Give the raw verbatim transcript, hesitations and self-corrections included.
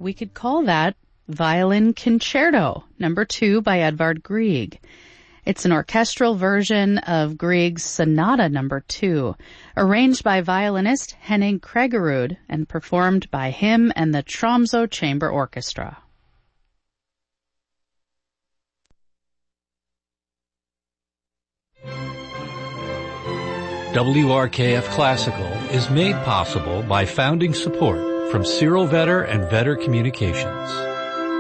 we could call that Violin Concerto, number two by Edvard Grieg. It's an orchestral version of Grieg's Sonata number two, arranged by violinist Henning Kregerud and performed by him and the Tromsø Chamber Orchestra. W R K F Classical is made possible by founding support from Cyril Vetter and Vetter Communications.